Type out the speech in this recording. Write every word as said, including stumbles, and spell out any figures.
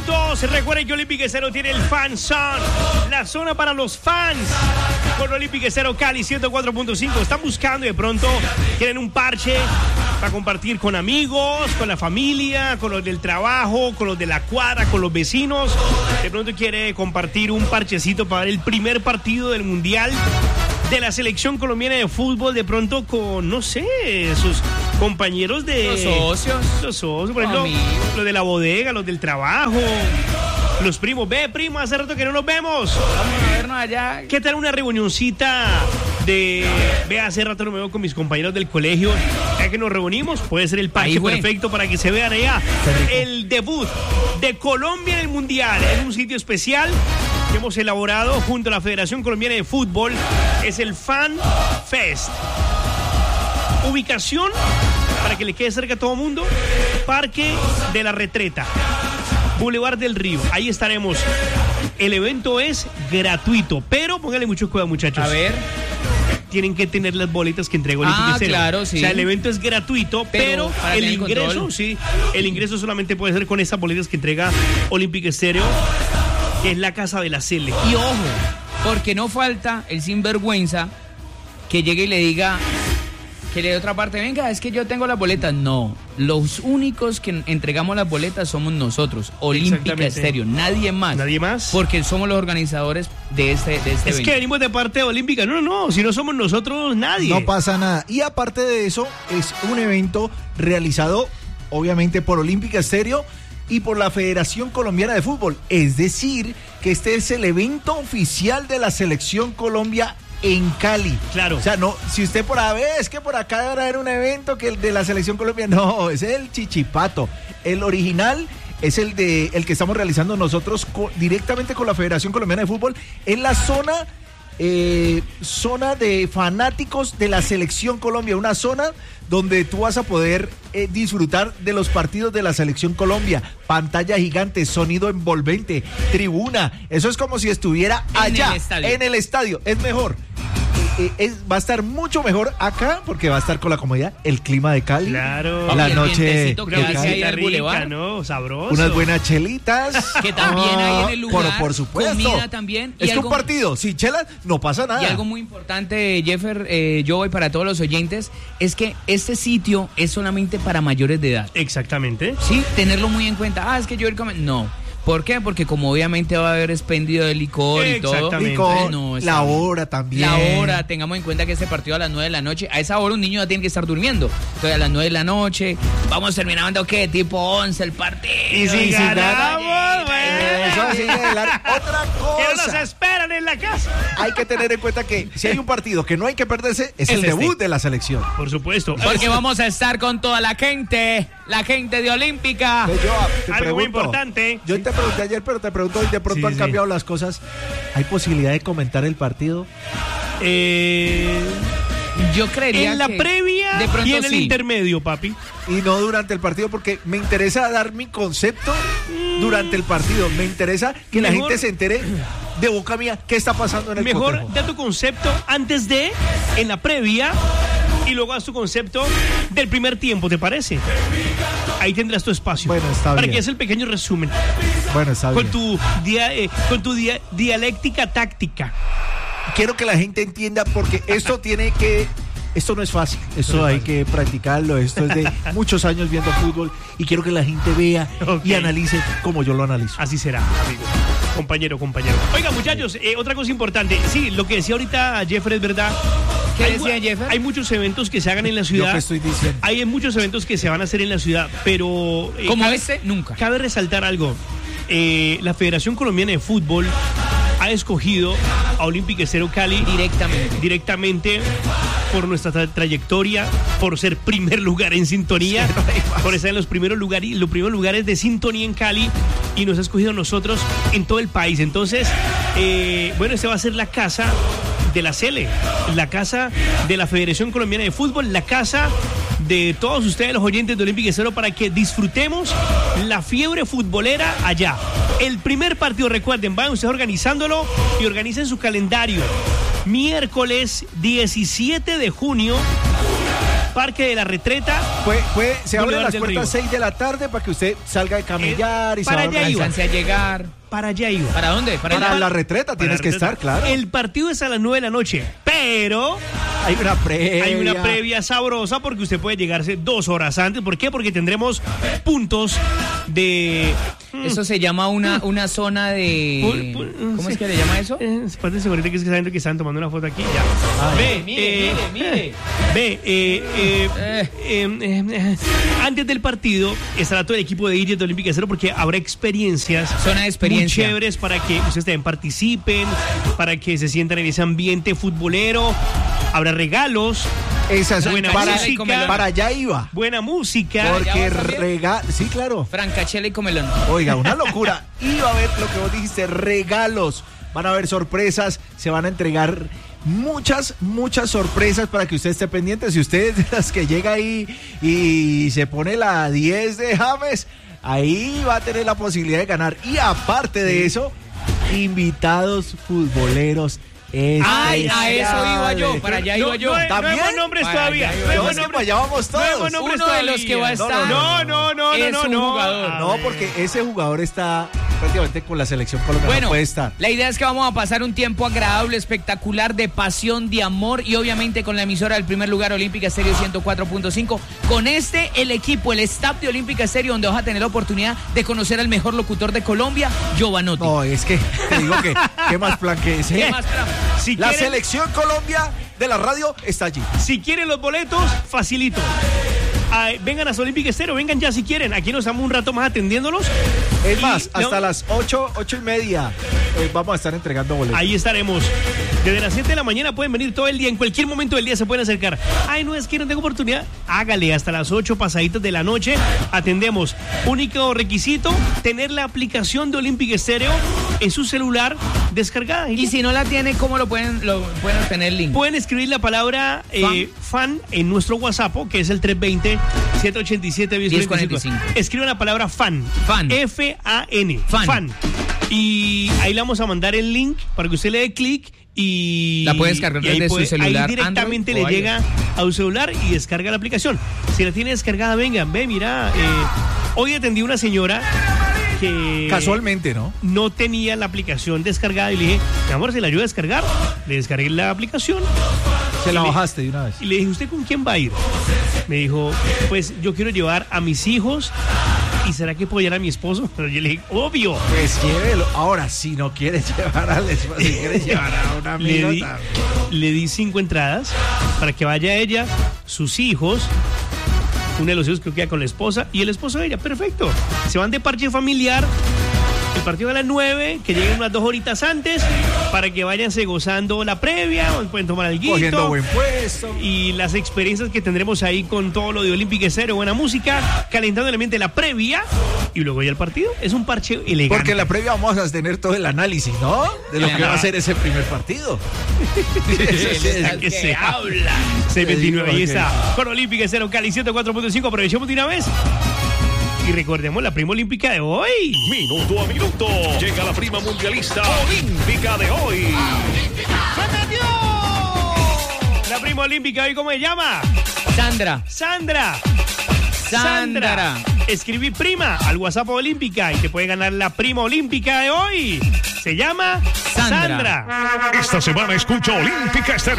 minutos. Recuerden que Olympic Estéreo tiene el Fan Zone, la zona para los fans. Con Olympic Estéreo Cali ciento cuatro punto cinco. Están buscando y de pronto quieren un parche para compartir con amigos, con la familia, con los del trabajo, con los de la cuadra, con los vecinos. De pronto quiere compartir un parchecito para ver el primer partido del Mundial de la selección colombiana de fútbol, de pronto con, no sé, sus compañeros de... Los socios. Los socios, por ejemplo, los de la bodega, los del trabajo, los primos. Ve, primo, hace rato que no nos vemos. Vamos a vernos allá. ¿Qué tal una reunioncita de... Ve, hace rato no me veo con mis compañeros del colegio. Ya que nos reunimos, puede ser el parche perfecto para que se vean allá. El debut de Colombia en el Mundial, en un sitio especial que hemos elaborado junto a la Federación Colombiana de Fútbol. Es el Fan Fest. Ubicación, para que le quede cerca a todo mundo, Parque de la Retreta, Boulevard del Río. Ahí estaremos. El evento es gratuito, pero póngale mucho cuidado, muchachos. A ver. Tienen que tener las boletas que entrega Olympic Ah, Estéreo. claro, sí. O sea, el evento es gratuito, pero, pero el ingreso, control. sí, el ingreso solamente puede ser con esas boletas que entrega Olympic Estéreo, que es la casa de la Cele. Y ojo, porque no falta el sinvergüenza que llegue y le diga, que le dé otra parte, venga, es que yo tengo las boletas. No, los únicos que entregamos las boletas somos nosotros, Olímpica Estéreo, nadie más. Nadie más. Porque somos los organizadores de este, de este es evento. Es que venimos de parte de Olímpica. No, no, no, si no somos nosotros, nadie. No pasa nada. Y aparte de eso, es un evento realizado, obviamente, por Olímpica Estéreo y por la Federación Colombiana de Fútbol. Es decir, que este es el evento oficial de la Selección Colombia en Cali. Claro. O sea, no, si usted por ahí ve, es que por acá debe haber un evento que el de la Selección Colombia, no, es el Chichipato. El original es el de el que estamos realizando nosotros co- directamente con la Federación Colombiana de Fútbol en la zona eh, zona de fanáticos de la Selección Colombia, una zona donde tú vas a poder eh, disfrutar de los partidos de la Selección Colombia, pantalla gigante, sonido envolvente, tribuna, eso es como si estuviera allá, en el estadio, en el estadio. Es mejor. Eh, es, va a estar mucho mejor acá porque va a estar con la comodidad, el clima de Cali, claro, la noche que hace ahí al bulevar, ¿no? Sabroso. unas buenas chelitas que también hay en el lugar, por, por supuesto, comida también. Es y que algo, un partido sin chelas no pasa nada. Y algo muy importante, Jeffer, eh, yo voy para todos los oyentes, es que este sitio es solamente para mayores de edad. Exactamente. Sí, tenerlo muy en cuenta. Ah, es que yo voy a comer. No. ¿Por qué? Porque como obviamente va a haber expendio de licor y todo. Licor, no, la hora también. La hora, tengamos en cuenta que este partido a las nueve de la noche, a esa hora un niño ya tiene que estar durmiendo. Entonces a las nueve de la noche, vamos terminando, ¿qué? Tipo once el partido. Y si, y si ganamos, bueno. Eso sí, la, otra cosa. Que nos esperan en la casa. Hay que tener en cuenta que si hay un partido que no hay que perderse, es, es el este. debut de la selección. Por supuesto. Porque vamos a estar con toda la gente, la gente de Olímpica. Yo te Algo pregunto, muy importante. Yo te pregunté ayer, pero te pregunto hoy, de pronto sí, han sí. cambiado las cosas. ¿Hay posibilidad de comentar el partido? Eh, yo creería en la que previa de pronto y en el sí. intermedio, papi. Y no durante el partido, porque me interesa dar mi concepto durante el partido. Me interesa que Mejor, la gente se entere de boca mía qué está pasando en el Mejor cotejo. da tu concepto antes de, en la previa, y luego haz tu concepto del primer tiempo, ¿te parece? Ahí tendrás tu espacio. Bueno, está para bien. que es el pequeño resumen. Bueno, está con bien. Tu dia, eh, con tu dia, dialéctica táctica. Quiero que la gente entienda, porque esto tiene que... Esto no es fácil, esto no hay fácil. que practicarlo, esto es de muchos años viendo fútbol y quiero que la gente vea okay. y analice como yo lo analizo. Así será, amigo. Compañero, compañero. Oiga, muchachos, eh, otra cosa importante. Sí, lo que decía ahorita Jeffer es verdad. ¿Qué hay, decía Jeffer? Hay muchos eventos que se hagan en la ciudad. Lo que estoy diciendo. Hay muchos eventos que se van a hacer en la ciudad, pero... Eh, Como cabe, este, nunca. Cabe resaltar algo. Eh, la Federación Colombiana de Fútbol ha escogido a Olympic Estéreo Cali directamente. Directamente por nuestra tra- trayectoria, por ser primer lugar en sintonía, sí, no por estar en los primeros lugares, los primeros lugares de sintonía en Cali, y nos ha escogido a nosotros en todo el país. Entonces, eh, bueno, esta va a ser la casa de la Cele, la casa de la Federación Colombiana de Fútbol, la casa de todos ustedes, los oyentes de Olympic Estéreo, para que disfrutemos la fiebre futbolera allá. El primer partido, recuerden, vayan ustedes organizándolo y organicen su calendario. Miércoles diecisiete de junio, Parque de la Retreta. Puede, puede, se abren Boulevard las del puertas Río. seis de la tarde para que usted salga de camellar Eh, y para se allá vaya iba. Alcance a llegar. Para allá iba. ¿Para dónde? Para, Para allá. la retreta Para tienes la que Retreta. estar, claro. El partido es a las nueve de la noche, pero Hay una previa. hay una previa sabrosa porque usted puede llegarse dos horas antes. ¿Por qué? Porque tendremos puntos de... Eso se llama una, una zona de... Pu- pu- ¿Cómo sí. es que le llama eso? Eh, espérate, ahorita que es que saben que están tomando una foto aquí. Ya. Ay. Ve, Mire, eh, mire, mire. Ve, eh, eh, Eh. eh, eh, eh, antes del partido estará todo el equipo de Iris de Olímpica Cero porque habrá experiencias. Zona de experiencia. Muy chéveres para que ustedes también participen, para que se sientan en ese ambiente futbolero. Habrá regalos, Esa es buena para, música. para allá iba. buena música. Porque vas también? rega... Sí, claro. Francachela y comelón. Oiga, una locura. Iba a ver lo que vos dijiste, regalos. Van a haber sorpresas, se van a entregar muchas, muchas sorpresas para que usted esté pendiente. Si usted es de las que llega ahí y se pone la diez de James, ahí va a tener la posibilidad de ganar. Y aparte de eso, invitados futboleros. Ay, a eso iba yo, especiales. para allá No, iba yo. no, no ¿También? hemos nombres Para todavía. allá iba No yo. hemos No, es que nombres. para allá vamos No todos. hemos nombres Uno de los que va a todavía. estar No, no, no, no, es no, un no. jugador. A No, ver. porque ese jugador está prácticamente con la selección colombiana. Bueno, No puede estar. la idea es que vamos a pasar un tiempo agradable, espectacular, de pasión, de amor y obviamente con la emisora del primer lugar, Olímpica Estéreo ciento cuatro punto cinco. Con este, el equipo, el staff de Olímpica Estéreo, donde vas a tener la oportunidad de conocer al mejor locutor de Colombia, Giovanotti. No, es que te digo que qué más plan que ese. ¿Qué más, Fran? Si La quieren, selección Colombia de la radio está allí. si quieren los boletos, facilito. Ay, vengan a Olímpica Estéreo, vengan ya si quieren. Aquí nos estamos un rato más atendiéndolos. Es Y más, hasta no- las ocho, ocho y media eh, vamos a estar entregando boletos. Ahí estaremos. Desde las siete de la mañana pueden venir todo el día. En cualquier momento del día se pueden acercar. Ay, no es que no tengo oportunidad. Hágale hasta las ocho pasaditas de la noche. Atendemos. Único requisito, tener la aplicación de Olímpica Estéreo en su celular descargada. Y si no la tiene, ¿cómo lo pueden, lo pueden obtener el link? Pueden escribir la palabra eh, fan. en nuestro WhatsApp, que es el tres dos cero, siete ocho siete, uno cero cuatro cinco. Escriban la palabra fan. Fan. F A N. Fan. Y ahí le vamos a mandar el link para que usted le dé clic y... La puede descargar y ahí desde su puede- celular, Ahí directamente Android o le llega a un celular y descarga la aplicación. Si la tiene descargada, vengan, ve, mira. eh, hoy atendí a una señora que... Casualmente, ¿no? no tenía la aplicación descargada y le dije, mi amor, ¿se la ayuda a descargar? Le descargué la aplicación Se la Y le- bajaste de una vez. y le dije, ¿usted con quién va a ir? Me dijo, pues yo quiero llevar a mis hijos y ¿será que puedo llevar a mi esposo? Pero yo le dije, obvio. Pues llévelo. Ahora, si no quieres llevar al esposo, si quieres llevar a un amigo Le di, también. le di cinco entradas para que vaya ella, sus hijos, uno de los hijos creo que queda con la esposa y el esposo de ella. Perfecto. Se van de parche familiar. El partido a las nueve, que lleguen unas dos horitas antes para que váyanse gozando la previa, pueden tomar algo. Cogiendo buen puesto. Y las experiencias que tendremos ahí con todo lo de Olímpica Estéreo, buena música, calentando el ambiente de la previa y luego ya el partido. Es un parche elegante. Porque en la previa vamos a tener todo el análisis, ¿no? De lo que va a ser ese primer partido. ¿De qué se habla? seis veintinueve y Ok. está con Olímpica Estéreo Cali ciento cuatro punto cinco. Aprovechemos de una vez y recordemos la prima olímpica de hoy. Minuto a minuto. Llega la prima mundialista olímpica de hoy. La prima olímpica de hoy, ¿cómo se llama? Sandra. Sandra. Sandra. Escribí prima al WhatsApp Olímpica y te puede ganar la prima olímpica de hoy. Se llama Sandra. Sandra. Esta semana escucha Olímpica Estéreo.